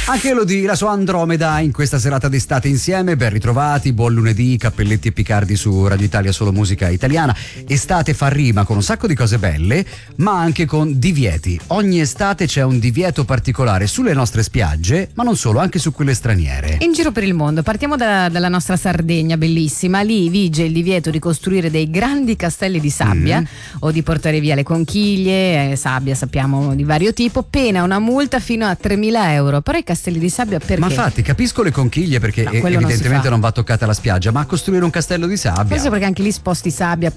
Anche Elodie, la sua Andromeda in questa serata d'estate insieme. Ben ritrovati, buon lunedì, Cappelletti e Picardi su Radio Italia, solo musica italiana. Estate fa rima con un sacco di cose belle, ma anche con divieti. Ogni estate c'è un divieto particolare sulle nostre spiagge, ma non solo, anche su quelle straniere. In giro per il mondo, partiamo dalla nostra Sardegna, bellissima. Lì vige il divieto di costruire dei grandi castelli di sabbia o di portare via le conchiglie, sabbia sappiamo di vario tipo, pena una multa fino a 3.000 euro. Però i castelli di sabbia perché? Ma infatti capisco le conchiglie perché No, evidentemente non non va toccata la spiaggia, ma costruire un castello di sabbia? Forse perché anche lì sposti sabbia